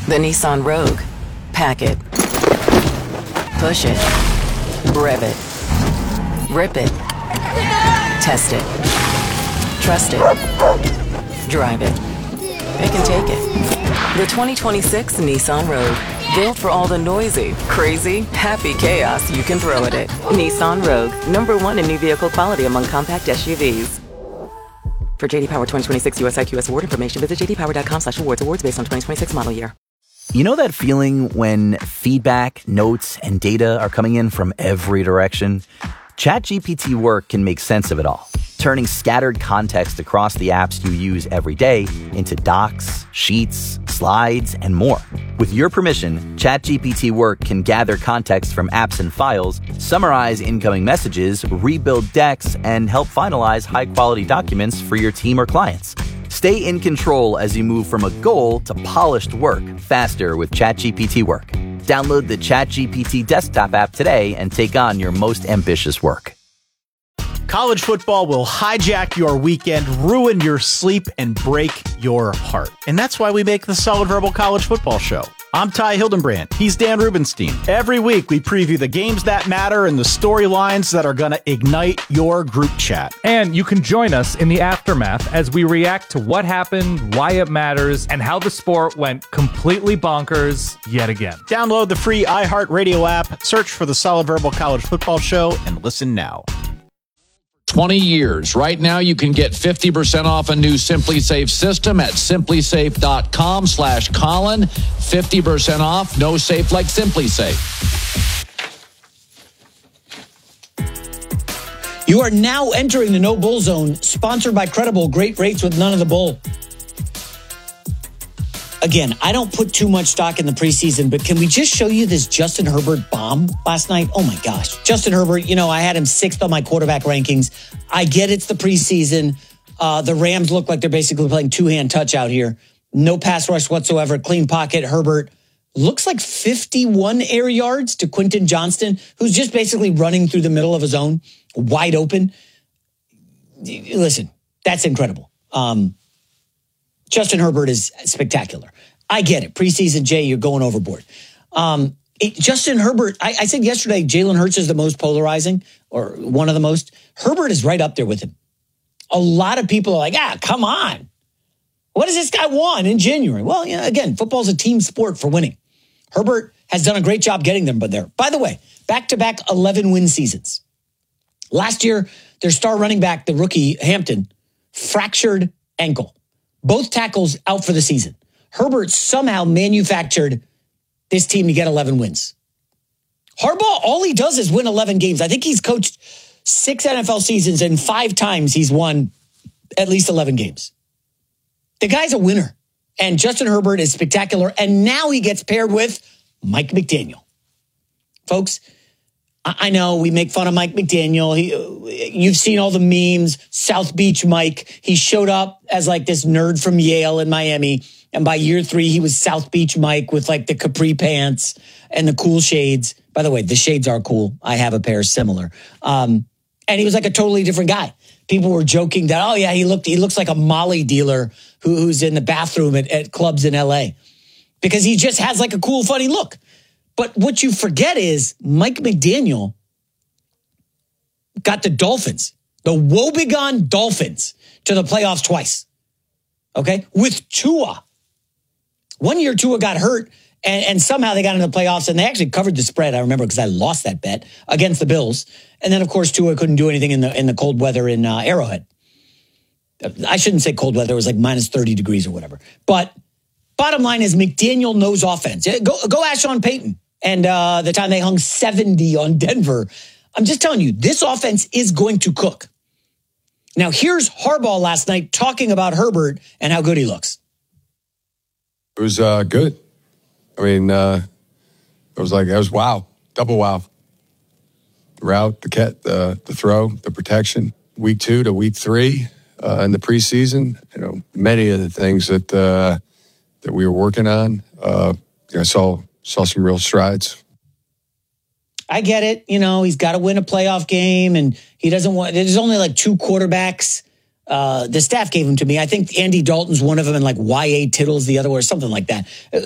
The Nissan Rogue. Pack it. Push it. Rev it. Rip it. Test it. Trust it. Drive it. Pick and take it. The 2026 Nissan Rogue. Built for all the noisy, crazy, happy chaos you can throw at it. Nissan Rogue. #1 in new vehicle quality among compact SUVs. For JD Power 2026 US IQS award information, visit jdpower.com/awards. Awards based on 2026 model year. You know that feeling when feedback, notes, and data are coming in from every direction? ChatGPT Work can make sense of it all, turning scattered context across the apps you use every day into docs, sheets, slides, and more. With your permission, ChatGPT Work can gather context from apps and files, summarize incoming messages, rebuild decks, and help finalize high-quality documents for your team or clients. Stay in control as you move from a goal to polished work faster with ChatGPT Work. Download the ChatGPT desktop app today and take on your most ambitious work. College football will hijack your weekend, ruin your sleep, and break your heart. And that's why we make the Solid Verbal College Football Show. I'm Ty Hildenbrand. He's Dan Rubenstein. Every week, we preview the games that matter and the storylines that are going to ignite your group chat. And you can join us in the aftermath as we react to what happened, why it matters, and how the sport went completely bonkers yet again. Download the free iHeartRadio app, search for the Solid Verbal College Football Show, and listen now. 20 years. Right now, you can get 50% off a new Simply Safe system at simplysafe.com/Colin. 50% off. No safe like Simply Safe. You are now entering the No Bull Zone, sponsored by Credible. Great rates with none of the bull. Again, I don't put too much stock in the preseason, but can we just show you this Justin Herbert bomb last night? Oh my gosh. Justin Herbert, I had him 6th on my quarterback rankings. I get it's the preseason. The Rams look like they're basically playing two-hand touch out here. No pass rush whatsoever. Clean pocket. Herbert looks like 51 air yards to Quentin Johnston, who's just basically running through the middle of his zone, wide open. Listen, that's incredible. Justin Herbert is spectacular. I get it. Preseason, Jay, you're going overboard. Justin Herbert, I said yesterday, Jalen Hurts is the most polarizing, or one of the most. Herbert is right up there with him. A lot of people are like, come on. What does this guy want in January? Well, again, football's a team sport for winning. Herbert has done a great job getting them there. By the way, back-to-back 11-win seasons. Last year, their star running back, the rookie Hampton, fractured ankle. Both tackles out for the season. Herbert somehow manufactured this team to get 11 wins. Harbaugh, all he does is win 11 games. I think he's coached 6 NFL seasons and 5 times he's won at least 11 games. The guy's a winner. And Justin Herbert is spectacular. And now he gets paired with Mike McDaniel. Folks, I know we make fun of Mike McDaniel. You've seen all the memes, South Beach Mike. He showed up as like this nerd from Yale in Miami. And by year 3, he was South Beach Mike with like the capri pants and the cool shades. By the way, the shades are cool. I have a pair similar. And he was like a totally different guy. People were joking that, he looks like a Molly dealer who's in the bathroom at clubs in LA. Because he just has like a cool, funny look. But what you forget is Mike McDaniel got the Dolphins, the woebegone Dolphins, to the playoffs twice. Okay? With Tua. One year Tua got hurt, and somehow they got into the playoffs, and they actually covered the spread. I remember because I lost that bet against the Bills. And then, of course, Tua couldn't do anything in the cold weather in Arrowhead. I shouldn't say cold weather. It was like minus 30 degrees or whatever. But bottom line is McDaniel knows offense. Go ask Sean Payton. And the time they hung 70 on Denver. I'm just telling you, this offense is going to cook. Now, here's Harbaugh last night talking about Herbert and how good he looks. It was good. I mean, it was wow. Double wow. The route, the throw, the protection. Week 2 to week 3 in the preseason. Many of the things that we were working on. I saw some real strides. I get it. He's got to win a playoff game, and he doesn't want. There's only like 2 quarterbacks. The staff gave him to me. I think Andy Dalton's one of them, and like Y.A. Tittle's the other one, or something like that.